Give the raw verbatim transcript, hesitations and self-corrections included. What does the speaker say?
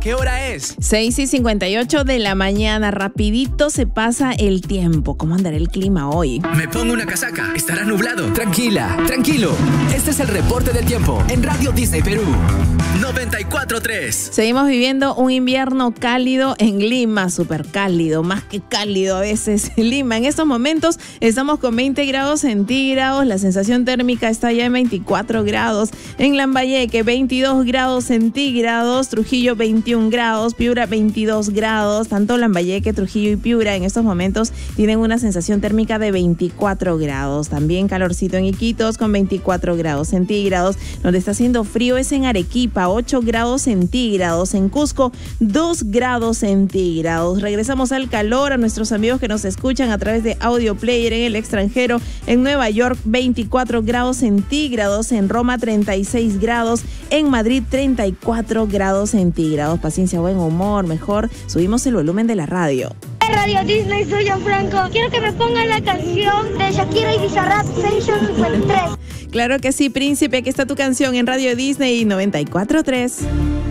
¿Qué hora es? seis y cincuenta y ocho de la mañana. Rapidito se pasa el tiempo. ¿Cómo andará el clima hoy? Me pongo una casaca. Estará nublado. Tranquila, tranquilo. Este es el reporte del tiempo en Radio Disney Perú. noventa y cuatro punto tres. Seguimos viviendo un invierno cálido en Lima, súper cálido, más que cálido a veces. Lima, en estos momentos estamos con veinte grados centígrados, la sensación térmica está ya en veinticuatro grados. En Lambayeque, veintidós grados centígrados, Trujillo, veintiún grados, Piura, veintidós grados. Tanto Lambayeque, Trujillo y Piura en estos momentos tienen una sensación térmica de veinticuatro grados. También calorcito en Iquitos con veinticuatro grados centígrados. Donde está haciendo frío es en Arequipa, ocho grados centígrados. En Cusco, dos grados centígrados. Regresamos al calor, a nuestros amigos que nos escuchan a través de Audio Player en el extranjero. En Nueva York, veinticuatro grados centígrados. En Roma, treinta y seis grados. En Madrid, treinta y cuatro grados centígrados. Paciencia, buen humor, mejor subimos el volumen de la radio. Radio Disney, soy Gianfranco. Quiero que me pongan la canción de Shakira y Bizarrap, Station cincuenta y tres. Claro que sí, príncipe, aquí está tu canción en Radio Disney noventa y cuatro punto tres.